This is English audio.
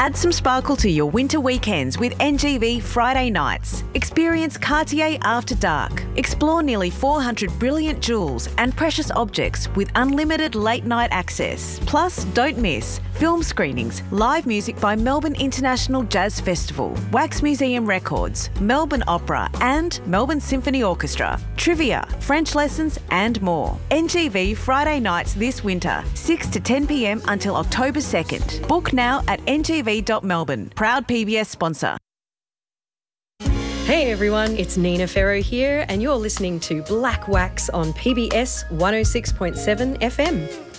Add some sparkle to your winter weekends with NGV Friday nights. Experience Cartier After Dark. Explore nearly 400 brilliant jewels and precious objects with unlimited late night access. Plus, don't miss film screenings, live music by Melbourne International Jazz Festival, Wax Museum Records, Melbourne Opera and Melbourne Symphony Orchestra, trivia, French lessons and more. NGV Friday nights this winter, 6 to 10 p.m. until October 2nd. Book now at ngv.melbourne. Proud PBS sponsor. Hey everyone, it's Nina Ferro here and you're listening to Black Wax on PBS 106.7 FM.